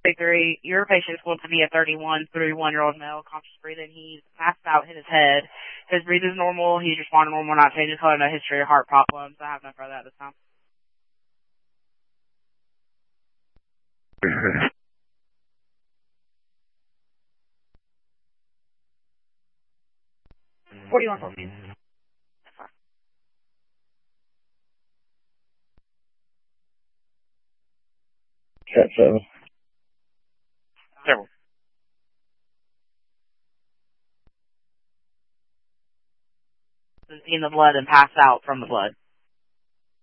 3, your patient's going to be a 31-year-old male, conscious breathing. He's passed out, hit his head. His breathing is normal. He's responding normal, not changing color, no history of heart problems. I have no further at this time. What do you want from me? Cat 7. Terrible. Seen the blood and passed out from the blood.